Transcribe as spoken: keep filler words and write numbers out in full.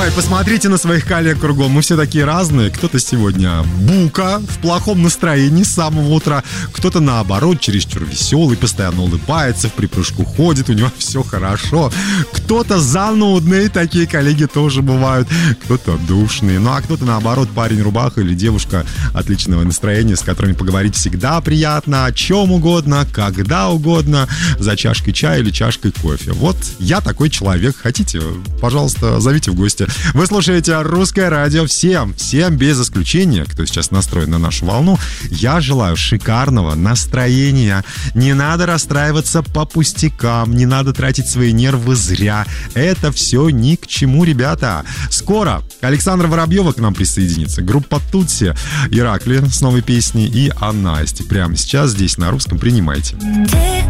Ой, посмотрите на своих коллег кругом. Мы все такие разные. Кто-то сегодня бука, в плохом настроении с самого утра. Кто-то, наоборот, чересчур веселый, постоянно улыбается, в припрыжку ходит, у него все хорошо. Кто-то занудный, такие коллеги тоже бывают. Кто-то душный. Ну, а кто-то, наоборот, парень-рубаха или девушка отличного настроения, с которыми поговорить всегда приятно, о чем угодно, когда угодно, за чашкой чая или чашкой кофе. Вот я такой человек. Хотите, пожалуйста, зовите в гости. Вы слушаете «Русское радио». Всем, всем без исключения, кто сейчас настроен на нашу волну, я желаю шикарного настроения. Не надо расстраиваться по пустякам, не надо тратить свои нервы зря. Это все ни к чему, ребята. Скоро Александра Воробьева к нам присоединится. Группа Тутси, Иракли с новой песней и Анасти. Прямо сейчас здесь на Русском принимайте.